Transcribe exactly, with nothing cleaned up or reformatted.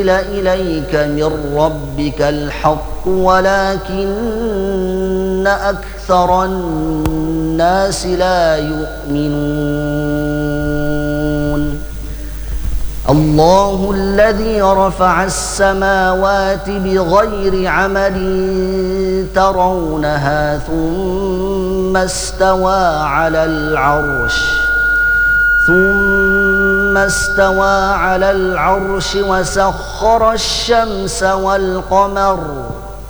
أنزل إليك من ربك الحق ولكن أكثر الناس لا يؤمنون الله الذي رفع السماوات بغير عمد ترونها ثم استوى على العرش ثم استوى على العرش وسخر الشمس والقمر